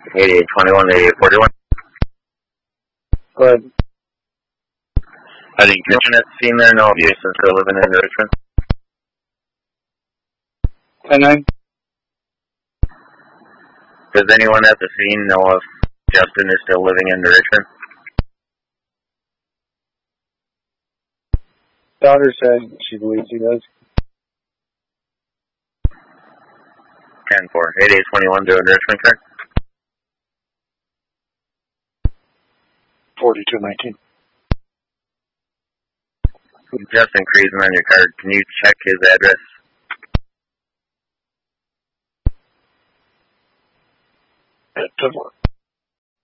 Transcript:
8821 to 8841. Go ahead. I think kitchen at the scene there, no abuse since they're living in Richmond. 10-9. Does anyone at the scene know if Justin is still living in Richmond? Daughter said she believes he does. 10-4. 8821 to Richmond, correct? 4219. Justin Creasman on your card. Can you check his address? It doesn't work.